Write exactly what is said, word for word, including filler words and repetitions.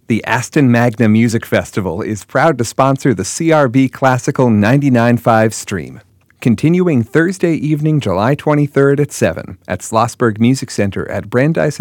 The Aston Magna Music Festival is proud to sponsor the C R B Classical ninety-nine point five stream. Continuing Thursday evening, July twenty-third at seven at Schlossberg Music Center at Brandeis